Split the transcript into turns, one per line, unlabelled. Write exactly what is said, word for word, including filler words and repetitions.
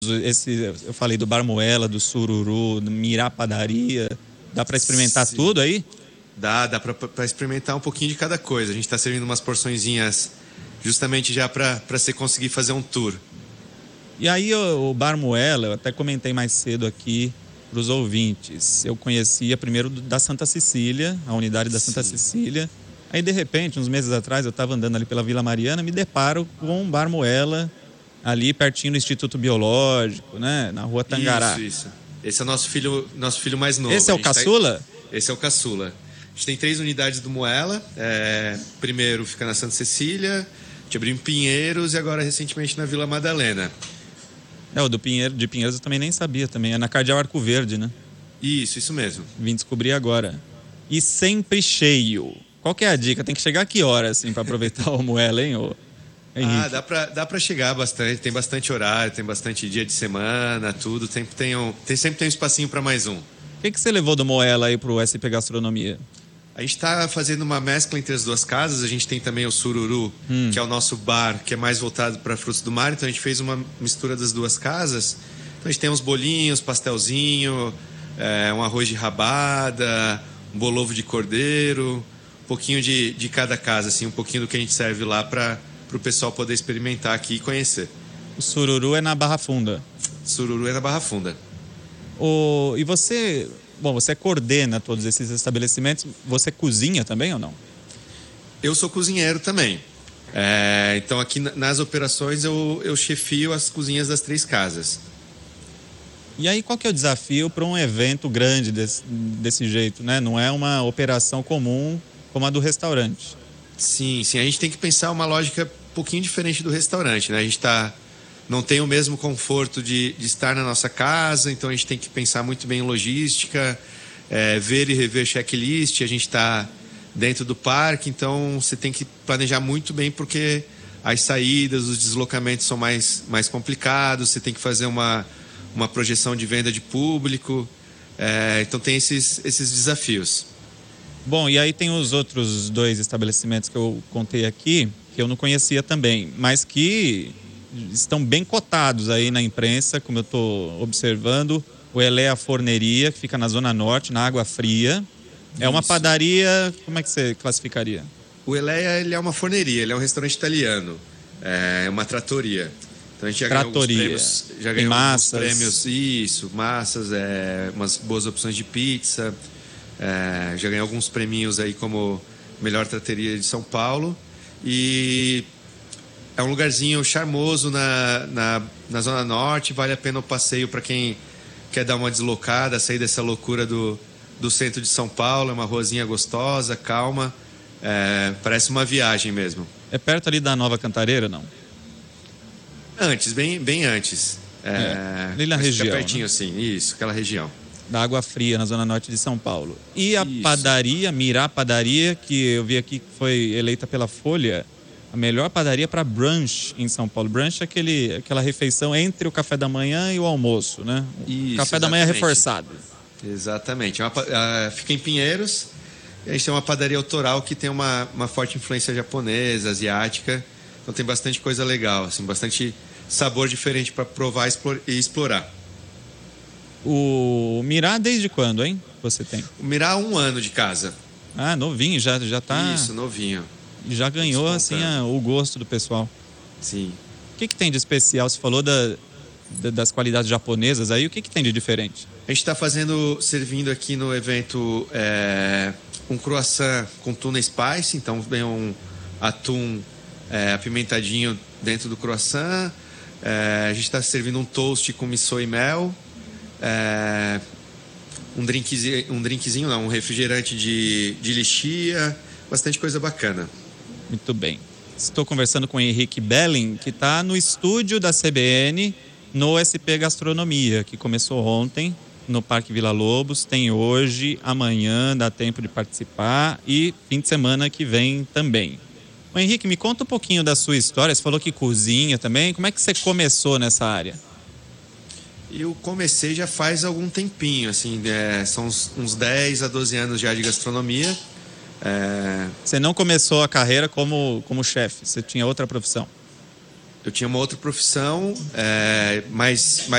Esse, eu falei do Bar Moela, do Sururu, do Mirá Padaria. Dá para experimentar
Sim.
tudo aí?
Dá, dá para experimentar um pouquinho de cada coisa. A gente está servindo umas porçõezinhas justamente já para você conseguir fazer um tour.
E aí o, o Bar Moela, eu até comentei mais cedo aqui para os ouvintes. Eu conhecia primeiro da Santa Cecília, a unidade da Santa
Sim.
Cecília. Aí, de repente, uns meses atrás, eu estava andando ali pela Vila Mariana, me deparo com um Bar Moela ali pertinho do Instituto Biológico, né? Na Rua Tangará.
Isso, isso. Esse é o nosso filho, nosso filho mais novo.
Esse é o caçula?
Tá... Esse é o caçula. A gente tem três unidades do Moela. É... Primeiro fica na Santa Cecília, a gente abriu em Pinheiros e agora recentemente na Vila Madalena.
É, o do Pinheiro, de Pinheiros eu também nem sabia também. É na Cardeal Arco Verde, né?
Isso, isso mesmo.
Vim descobrir agora. E sempre cheio. Qual que é a dica? Tem que chegar a que hora, assim, para aproveitar o Moela, hein, ô Henrique?
Ah, dá pra, dá pra chegar bastante. Tem bastante horário, tem bastante dia de semana, tudo. Sempre tem um, tem, sempre tem um espacinho para mais um.
O que, que você levou do Moela aí pro S P Gastronomia?
A gente está fazendo uma mescla entre as duas casas. A gente tem também o Sururu, hum. que é o nosso bar, que é mais voltado para frutos do mar. Então a gente fez uma mistura das duas casas. Então a gente tem uns bolinhos, pastelzinho, é, um arroz de rabada, um bolovo de cordeiro, um pouquinho de, de cada casa, assim, um pouquinho do que a gente serve lá para o pessoal poder experimentar aqui e conhecer.
O Sururu é na Barra Funda.
Sururu é na Barra Funda.
O... E você... Bom, você coordena todos esses estabelecimentos. Você cozinha também ou não?
Eu sou cozinheiro também. É, então, aqui nas operações, eu, eu chefio as cozinhas das três casas.
E aí, qual que é o desafio para um evento grande desse, desse jeito, né? Não é uma operação comum como a do restaurante.
Sim, sim. A gente tem que pensar uma lógica um pouquinho diferente do restaurante, né? A gente tá... não tem o mesmo conforto de, de estar na nossa casa, então a gente tem que pensar muito bem em logística, é, ver e rever checklist. A gente está dentro do parque, então você tem que planejar muito bem, porque as saídas, os deslocamentos são mais, mais complicados, você tem que fazer uma, uma projeção de venda de público, é, então tem esses, esses desafios.
Bom, e aí tem os outros dois estabelecimentos que eu contei aqui, que eu não conhecia também, mas que estão bem cotados aí na imprensa, como eu estou observando. O Elé Forneria, que fica na Zona Norte, na Água Fria. É uma padaria, como é que você classificaria?
O Elé, ele é uma forneria, ele é um restaurante italiano, é uma tratoria. Então a gente já
tratoria.
ganhou alguns prêmios. Já ganhou
massas.
alguns prêmios, isso, massas, é, umas boas opções de pizza. É, já ganhou alguns prêmios aí como melhor tratoria de São Paulo. E... é um lugarzinho charmoso na, na, na Zona Norte, vale a pena o passeio para quem quer dar uma deslocada, sair dessa loucura do, do centro de São Paulo. É uma ruazinha gostosa, calma, é, parece uma viagem mesmo.
É perto ali da Nova Cantareira, não?
Antes, bem, bem antes. É,
é, ali na região,
fica pertinho,
né?
Assim, isso, aquela região.
Da Água Fria, na Zona Norte de São Paulo. E a
isso.
padaria, Mirá Padaria, que eu vi aqui que foi eleita pela Folha a melhor padaria para brunch em São Paulo. Brunch é aquele, aquela refeição entre o café da manhã e o almoço, né?
Isso,
café da manhã reforçado.
Exatamente. É uma, uh, fica em Pinheiros. E a gente tem uma padaria autoral que tem uma, uma forte influência japonesa, asiática. Então tem bastante coisa legal, assim, bastante sabor diferente para provar e explorar.
O Mirá desde quando, hein? Você tem?
O Mirá um ano de casa.
Ah, novinho, já, já tá...
Isso, novinho.
Já ganhou, assim, a, o gosto do pessoal.
Sim.
O que, que tem de especial? Você falou da, da, das qualidades japonesas aí. O que, que tem de diferente?
A gente está fazendo, servindo aqui no evento é, um croissant com tuna spice. Então vem um atum é, apimentadinho dentro do croissant. É, a gente está servindo um toast com miso e mel. É, um drinkzinho, um drinkzinho não, um refrigerante de, de lixia. Bastante coisa bacana.
Muito bem. Estou conversando com o Henrique Belling, que está no estúdio da C B N, no S P Gastronomia, que começou ontem no Parque Vila Lobos. Tem hoje, amanhã, dá tempo de participar, e fim de semana que vem também. O Henrique, me conta um pouquinho da sua história. Você falou que cozinha também. Como é que você começou nessa área?
Eu comecei já faz algum tempinho, assim, é, são uns, uns dez a doze anos já de gastronomia. É...
Você não começou a carreira como, como chefe, você tinha outra profissão?
eu tinha uma outra profissão, é, mais, mais